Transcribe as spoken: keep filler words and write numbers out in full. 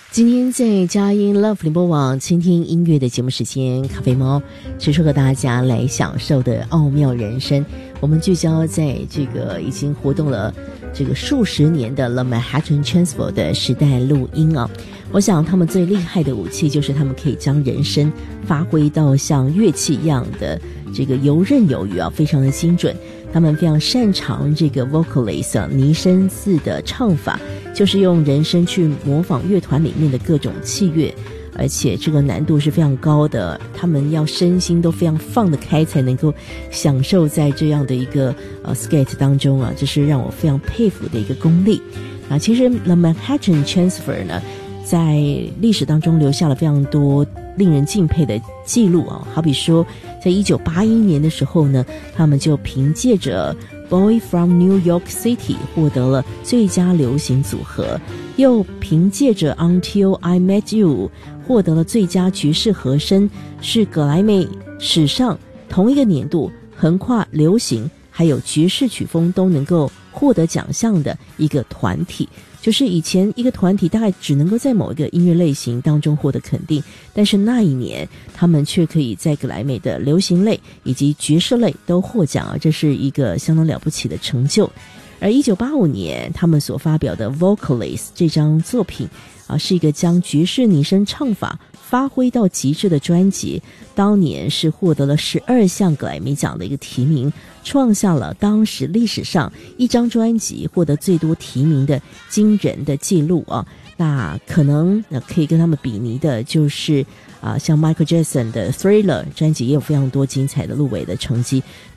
今天在佳音 Love 联播网倾听音乐的节目时间，咖啡猫是说和大家来享受的奥妙人生。我们聚焦在这个已经活动了这个数十年的 The Manhattan Transfer 的时代录音啊。我想他们最厉害的武器就是他们可以将人声发挥到像乐器一样的这个游刃有余啊，非常的精准。他们非常擅长这个 vocalist 啊，拟声字的唱法，就是用人声去模仿乐团里面的各种器乐，而且这个难度是非常高的，他们要身心都非常放得开，才能够享受在这样的一个呃 skate 当中啊，这是让我非常佩服的一个功力啊。其实 The Manhattan Transfer 呢，在历史当中留下了非常多令人敬佩的记录啊，好比说在一九八一年的时候呢，他们就凭借着 Boy from New York City 获得了最佳流行组合，又凭借着 Until I Met You 获得了最佳爵士和声，是格莱美史上同一个年度横跨流行还有爵士曲风都能够获得奖项的一个团体。就是以前一个团体大概只能够在某一个音乐类型当中获得肯定，但是那一年他们却可以在格莱美的流行类以及爵士类都获奖啊，这是一个相当了不起的成就。而一九八五年他们所发表的 Vocalist 这张作品啊，是一个将爵士拟声唱法发挥到极致的专辑，当年是获得了十二项格莱美奖的一个提名，创下了当时历史上一张专辑获得最多提名的惊人的记录啊。那可能可以跟他们比拟的就是啊，像 Michael Jackson 的 Thriller 专辑也有非常多精彩的入围的成绩。